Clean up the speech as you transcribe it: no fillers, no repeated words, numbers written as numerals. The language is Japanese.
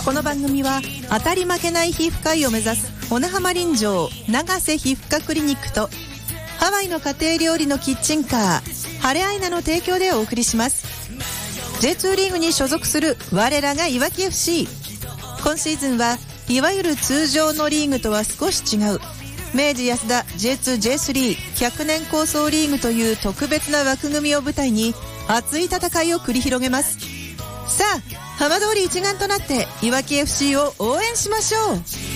この番組は当たり負けない皮膚科医を目指す骨浜臨場長瀬皮膚科クリニックとハワイの家庭料理のキッチンカーハレアイナの提供でお送りします。 J2 リーグに所属する我らがいわき FC。 今シーズンはいわゆる通常のリーグとは少し違う明治安田 J2J3 100年構想リーグという特別な枠組みを舞台に熱い戦いを繰り広げます。さあ浜通り一丸となっていわき FC を応援しましょう。